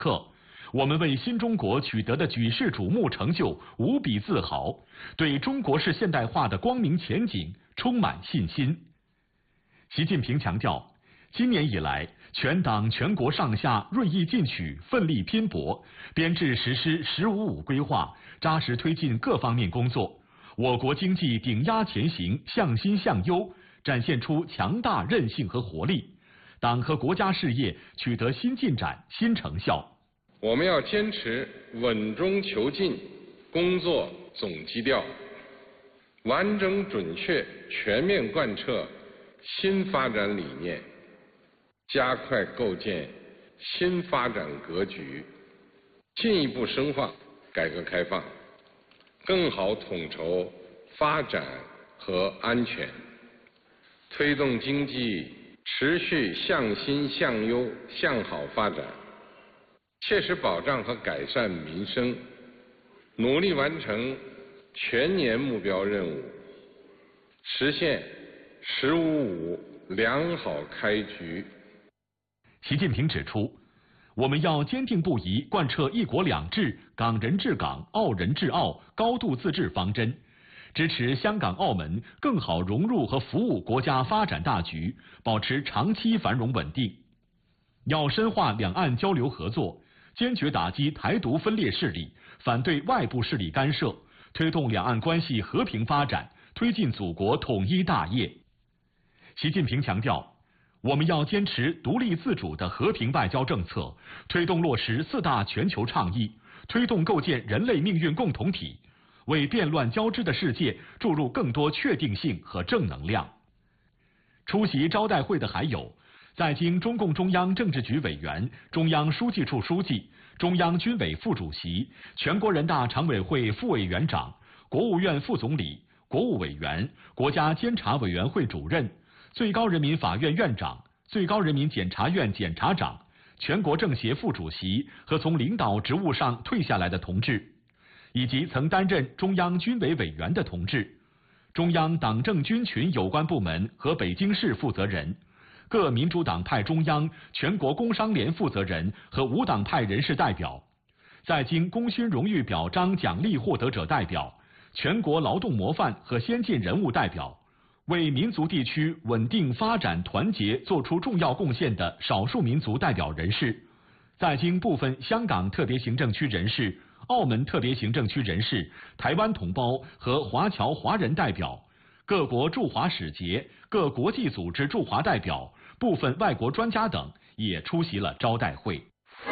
刻，我们为新中国取得的举世瞩目成就无比自豪，对中国式现代化的光明前景充满信心。习近平强调，今年以来，全党全国上下锐意进取，奋力拼搏，编制实施“十五五”规划，扎实推进各方面工作，我国经济顶压前行，向新向优，展现出强大韧性和活力，党和国家事业取得新进展、新成效。 我们要坚持稳中求进工作总基调，完整准确全面贯彻新发展理念，加快构建新发展格局，进一步深化改革开放，更好统筹发展和安全，推动经济持续向新向优向好发展，切实保障和改善民生，努力完成全年目标任务，实现“十五五”良好开局。 习近平指出，我们要坚定不移贯彻“一国两制”、港人治港、澳人治澳、高度自治方针，支持香港、澳门更好融入和服务国家发展大局，保持长期繁荣稳定。要深化两岸交流合作，坚决打击台独分裂势力，反对外部势力干涉，推动两岸关系和平发展，推进祖国统一大业。习近平强调，我们要坚持独立自主的和平外交政策，推动落实4大全球倡议，推动构建人类命运共同体，为变乱交织的世界注入更多确定性和正能量。出席招待会的还有在京中共中央政治局委员、中央书记处书记、中央军委副主席、全国人大常委会副委员长、国务院副总理、国务委员、国家监察委员会主任、最高人民法院院长、最高人民检察院检察长、全国政协副主席和从领导职务上退下来的同志，以及曾担任中央军委委员的同志，中央党政军群有关部门和北京市负责人，各民主党派中央、全国工商联负责人和无党派人士代表，在京功勋荣誉表彰奖励获得者代表，全国劳动模范和先进人物代表，为民族地区稳定发展团结作出重要贡献的少数民族代表人士，在京部分香港特别行政区人士、澳门特别行政区人士、台湾同胞和华侨华人代表，各国驻华使节、各国际组织驻华代表、部分外国专家等也出席了招待会。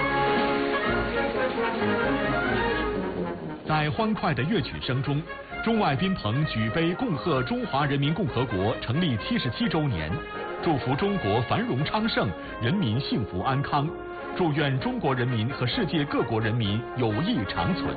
在欢快的乐曲声中，中外宾朋举杯恭贺中华人民共和国成立77周年，祝福中国繁荣昌盛，人民幸福安康，祝愿中国人民和世界各国人民友谊长存。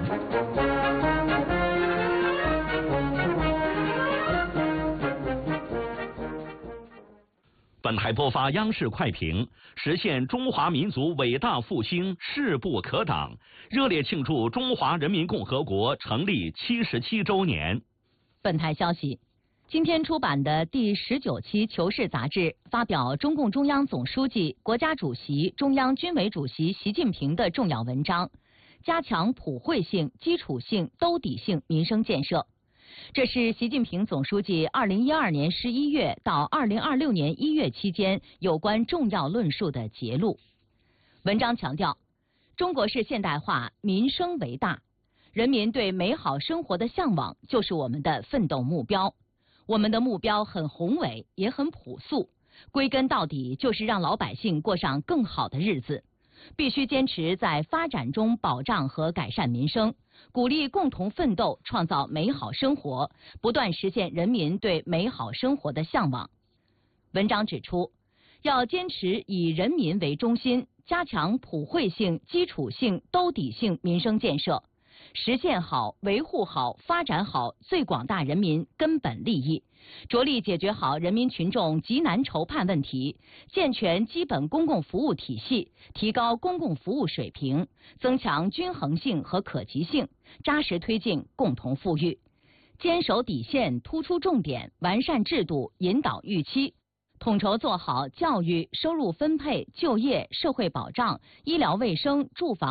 本台播发央视快评：实现中华民族伟大复兴势不可挡，热烈庆祝中华人民共和国成立77周年。 本台消息，今天出版的第19期《求是》杂志发表中共中央总书记、国家主席、中央军委主席习近平的重要文章，加强普惠性、基础性、兜底性民生建设。这是习近平总书记2012年11月到2026年1月期间有关重要论述的节录。文章强调，中国式现代化民生为大，人民对美好生活的向往就是我们的奋斗目标。我们的目标很宏伟，也很朴素，归根到底就是让老百姓过上更好的日子。必须坚持在发展中保障和改善民生，鼓励共同奋斗，创造美好生活，不断实现人民对美好生活的向往。文章指出，要坚持以人民为中心，加强普惠性、基础性、兜底性民生建设，实现好、维护好、发展好最广大人民根本利益，着力解决好人民群众急难愁盼问题，健全基本公共服务体系，提高公共服务水平，增强均衡性和可及性，扎实推进共同富裕，坚守底线，突出重点，完善制度，引导预期， 统筹做好教育、收入分配、就业、社会保障、医疗卫生、住房。